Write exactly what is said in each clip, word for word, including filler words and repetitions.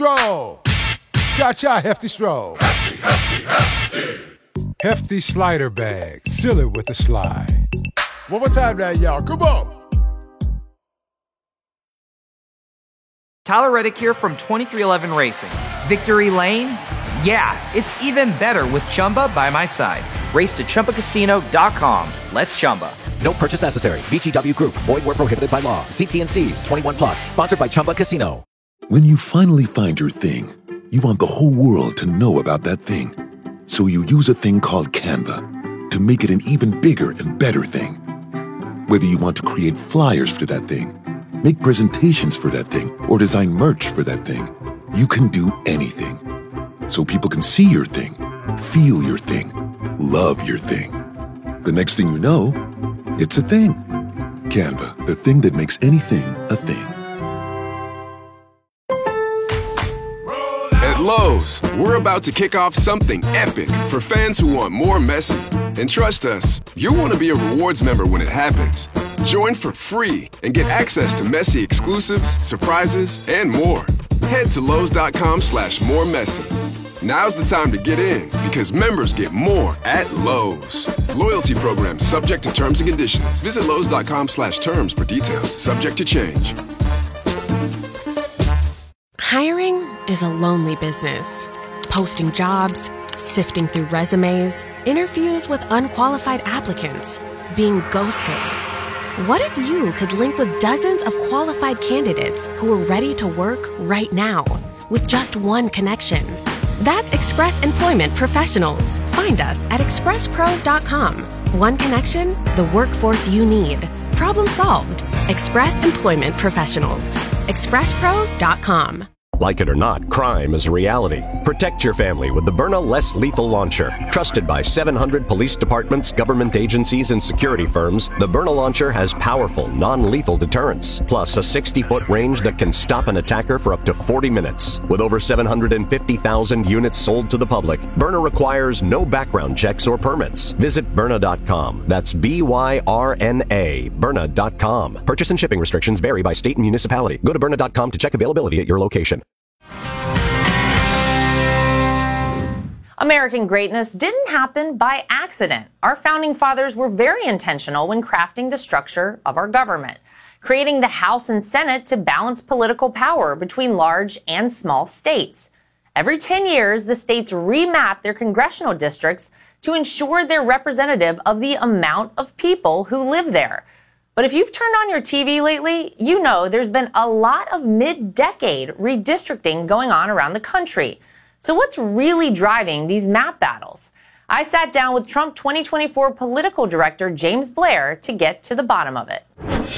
stroll. Cha-cha, hefty stroll. Hefty, hefty, hefty. Hefty slider bag. Seal it with a slide. One more time now, y'all. Come on. Tyler Reddick here from twenty-three eleven Racing. Victory Lane? Yeah, it's even better with Chumba by my side. Race to Chumba Casino dot com. Let's Chumba. No purchase necessary. V G W Group. Void where prohibited by law. See T and C's. twenty-one plus. Sponsored by Chumba Casino. When you finally find your thing, you want the whole world to know about that thing. So you use a thing called Canva to make it an even bigger and better thing. Whether you want to create flyers for that thing, make presentations for that thing, or design merch for that thing, you can do anything. So people can see your thing, feel your thing, love your thing. The next thing you know, it's a thing. Canva, the thing that makes anything a thing. At Lowe's, we're about to kick off something epic for fans who want more Messi. And trust us, you'll want to be a rewards member when it happens. Join for free and get access to Messi exclusives, surprises, and more. Head to Lowe's.com slash more Messi. Now's the time to get in because members get more at Lowe's. Loyalty program subject to terms and conditions. Visit Lowe's.com slash terms for details. Subject to change. Hiring is a lonely business. Posting jobs, sifting through resumes, interviews with unqualified applicants, being ghosted. What if you could link with dozens of qualified candidates who are ready to work right now with just one connection? That's Express Employment Professionals. Find us at express pros dot com. One connection, the workforce you need. Problem solved. Express Employment Professionals. express pros dot com. Like it or not, crime is a reality. Protect your family with the Byrna Less Lethal Launcher. Trusted by seven hundred police departments, government agencies, and security firms, the Byrna Launcher has powerful, non-lethal deterrence, plus a sixty-foot range that can stop an attacker for up to forty minutes. With over seven hundred fifty thousand units sold to the public, Byrna requires no background checks or permits. Visit Byrna dot com. That's B Y R N A, Byrna dot com. Purchase and shipping restrictions vary by state and municipality. Go to Byrna dot com to check availability at your location. American greatness didn't happen by accident. Our founding fathers were very intentional when crafting the structure of our government, creating the House and Senate to balance political power between large and small states. Every ten years, the states remap their congressional districts to ensure they're representative of the amount of people who live there. But if you've turned on your T V lately, you know there's been a lot of mid-decade redistricting going on around the country. So what's really driving these map battles? I sat down with Trump twenty twenty-four political director James Blair to get to the bottom of it.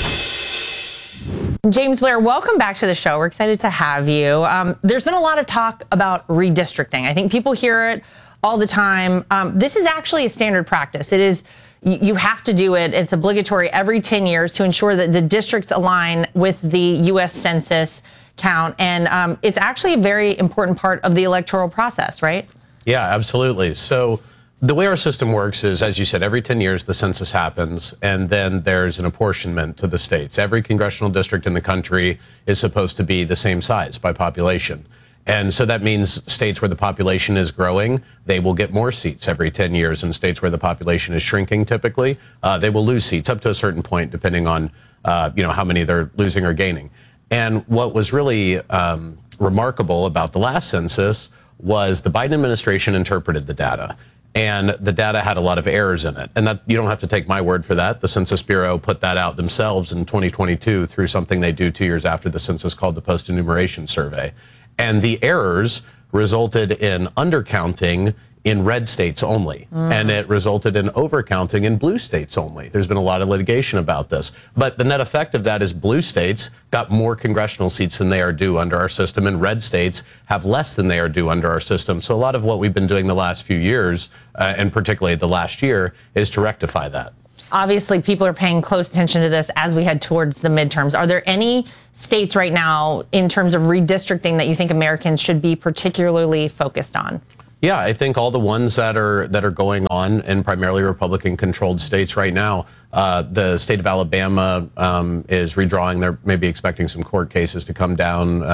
James Blair, welcome back to the show. We're excited to have you. Um, there's been a lot of talk about redistricting. I think people hear it all the time. Um, this is actually a standard practice. It is, you have to do it. It's obligatory every ten years to ensure that the districts align with the U S Census count. And um, it's actually a very important part of the electoral process, right? Yeah, absolutely. So the way our system works is, as you said, every ten years the census happens, and then there's an apportionment to the states. Every congressional district in the country is supposed to be the same size by population. And so that means states where the population is growing, they will get more seats every ten years. And states where the population is shrinking, typically, uh, they will lose seats up to a certain point, depending on uh, you know, how many they're losing or gaining. And what was really um, remarkable about the last census was the Biden administration interpreted the data. And the data had a lot of errors in it. And that, you don't have to take my word for that. The Census Bureau put that out themselves in twenty twenty-two through something they do two years after the census called the Post-Enumeration Survey. And the errors resulted in undercounting in red states only. Mm. And it resulted in overcounting in blue states only. There's been a lot of litigation about this. But the net effect of that is blue states got more congressional seats than they are due under our system, and red states have less than they are due under our system. So a lot of what we've been doing the last few years, uh, and particularly the last year, is to rectify that. Obviously, people are paying close attention to this as we head towards the midterms. Are there any states right now, in terms of redistricting, that you think Americans should be particularly focused on? Yeah, I think all the ones that are that are going on in primarily Republican-controlled states right now. Uh, the state of Alabama um, is redrawing. They're maybe expecting some court cases to come down uh,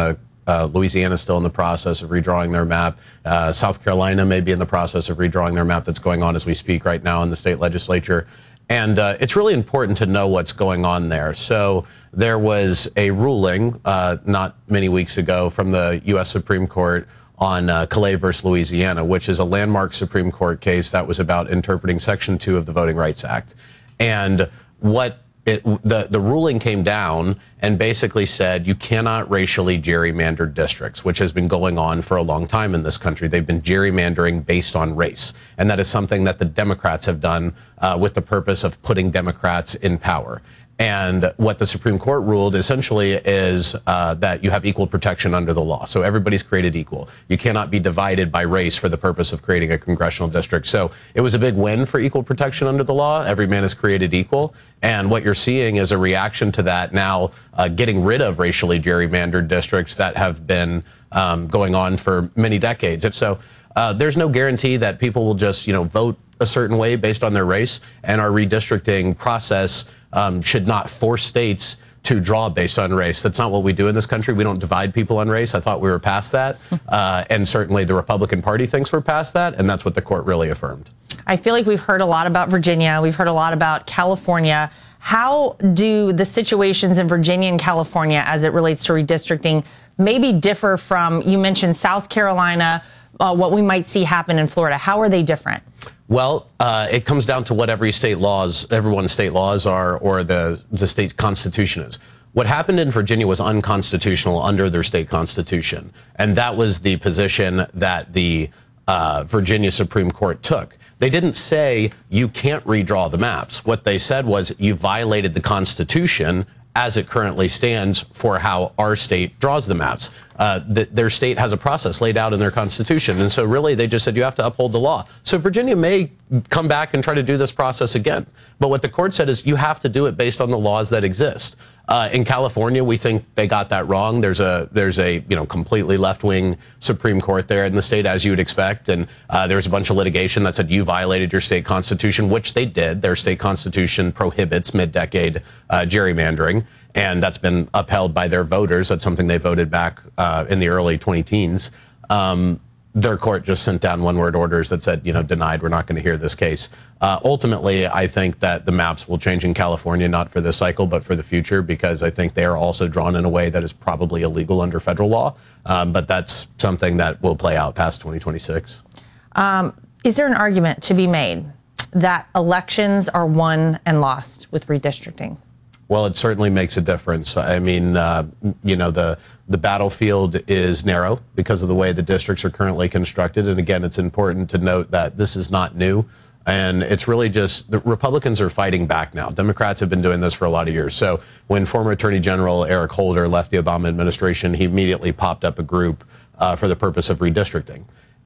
Uh, Louisiana is still in the process of redrawing their map. Uh, South Carolina may be in the process of redrawing their map. That's going on as we speak right now in the state legislature. And uh, it's really important to know what's going on there. So there was a ruling uh, not many weeks ago from the U S Supreme Court on uh, Calais versus Louisiana, which is a landmark Supreme Court case that was about interpreting Section two of the Voting Rights Act. And what it, the, the ruling came down and basically said you cannot racially gerrymander districts, which has been going on for a long time in this country. They've been gerrymandering based on race. And that is something that the Democrats have done uh, with the purpose of putting Democrats in power. And what the Supreme Court ruled essentially is uh, that you have equal protection under the law. So everybody's created equal. You cannot be divided by race for the purpose of creating a congressional district. So it was a big win for equal protection under the law. Every man is created equal. And what you're seeing is a reaction to that now, uh, getting rid of racially gerrymandered districts that have been um, going on for many decades. And so uh, there's no guarantee that people will just, you know, vote a certain way based on their race, and our redistricting process um, should not force states to draw based on race. That's not what we do in this country. We don't divide people on race. I thought we were past that. Uh, and certainly the Republican Party thinks we're past that, and that's what the court really affirmed. I feel like we've heard a lot about Virginia. We've heard a lot about California. How do the situations in Virginia and California as it relates to redistricting maybe differ from, you mentioned South Carolina, uh, what we might see happen in Florida? How are they different? Well, uh, it comes down to what every state laws, everyone's state laws are, or the, the state constitution is. What happened in Virginia was unconstitutional under their state constitution. And that was the position that the uh, Virginia Supreme Court took. They didn't say you can't redraw the maps. What they said was you violated the Constitution as it currently stands for how our state draws the maps. Uh, th their state has a process laid out in their Constitution. And so really they just said you have to uphold the law. So Virginia may come back and try to do this process again. But what the court said is you have to do it based on the laws that exist. Uh, in California, we think they got that wrong. There's a there's a you know completely left-wing Supreme Court there in the state, as you would expect, and uh, there's a bunch of litigation that said you violated your state constitution, which they did. Their state constitution prohibits mid-decade uh, gerrymandering, and that's been upheld by their voters. That's something they voted back uh, in the early twenty teens. Um, their court just sent down one-word orders that said, you know, denied, we're not going to hear this case. Uh, ultimately, I think that the maps will change in California, not for this cycle, but for the future, because I think they are also drawn in a way that is probably illegal under federal law. Um, but that's something that will play out past twenty twenty-six. Um, is there an argument to be made that elections are won and lost with redistricting? Well, it certainly makes a difference. I mean, uh, you know, the the battlefield is narrow because of the way the districts are currently constructed. And again, it's important to note that this is not new. And it's really just the Republicans are fighting back now. Democrats have been doing this for a lot of years. So when former Attorney General Eric Holder left the Obama administration, he immediately popped up a group uh, for the purpose of redistricting.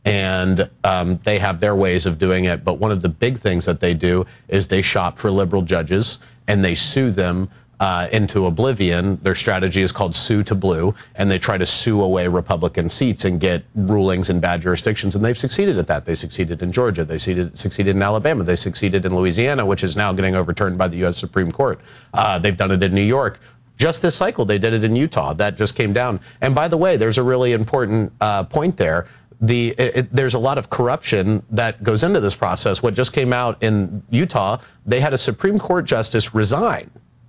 And um, they have their ways of doing it. But one of the big things that they do is they shop for liberal judges and they sue them uh, into oblivion. Their strategy is called sue to blue, and they try to sue away Republican seats and get rulings in bad jurisdictions. And they've succeeded at that. They succeeded in Georgia. They succeeded, succeeded in Alabama. They succeeded in Louisiana, which is now getting overturned by the U S Supreme Court. Uh, they've done it in New York. Just this cycle, they did it in Utah. That just came down. And by the way, there's a really important uh, point there. The, it, there's a lot of corruption that goes into this process. What just came out in Utah, they had a Supreme Court justice resign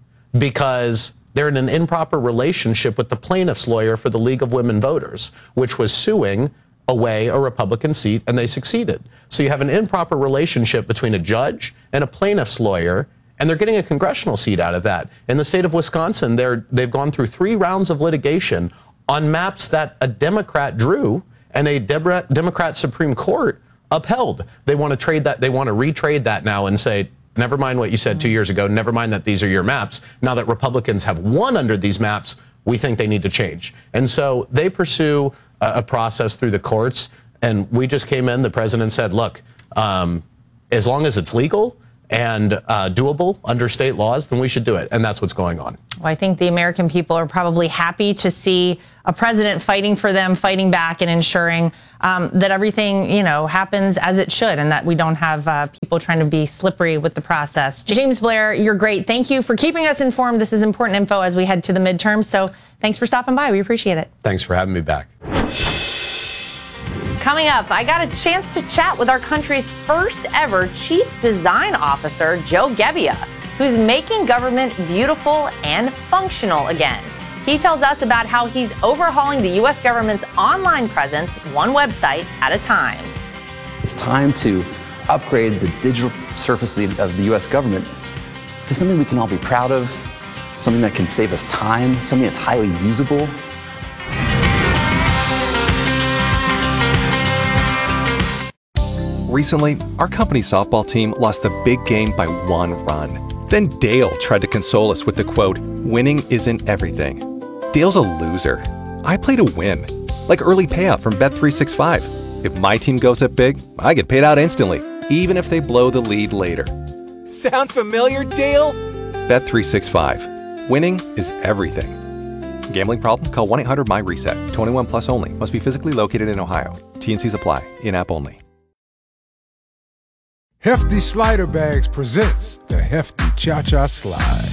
because they're in an improper relationship with the plaintiff's lawyer for the League of Women Voters, which was suing away a Republican seat, and they succeeded. So you have an improper relationship between a judge and a plaintiff's lawyer, and they're getting a congressional seat out of that. In the state of Wisconsin, they're, they've gone through three rounds of litigation on maps that a Democrat drew and a De- Democrat Supreme Court upheld. They want to trade that. They want to retrade that now and say, never mind what you said two years ago. Never mind that these are your maps. Now that Republicans have won under these maps, we think they need to change. And so they pursue a, a process through the courts. And we just came in. The president said, look, um, as long as it's legal and uh, doable under state laws, then we should do it. And that's what's going on. Well, I think the American people are probably happy to see a president fighting for them, fighting back, and ensuring um, that everything, you know, happens as it should, and that we don't have uh, people trying to be slippery with the process. James Blair, you're great. Thank you for keeping us informed. This is important info as we head to the midterms. So thanks for stopping by. We appreciate it. Thanks for having me back. Coming up, I got a chance to chat with our country's first ever Chief Design Officer, Joe Gebbia, who's making government beautiful and functional again. He tells us about how he's overhauling the U S government's online presence one website at a time. It's time to upgrade the digital surface of the, of the U S government to something we can all be proud of, something that can save us time, something that's highly usable. Recently, our company's softball team lost the big game by one run. Then Dale tried to console us with the quote, "Winning isn't everything." Dale's a loser. I play to win. Like early payout from Bet three sixty-five. If my team goes up big, I get paid out instantly, even if they blow the lead later. Sound familiar, Dale? Bet three sixty-five. Winning is everything. Gambling problem? Call one eight hundred M Y reset. twenty-one plus only. Must be physically located in Ohio. T and Cs apply. In-app only. Hefty Slider Bags presents the Hefty Cha-Cha Slide.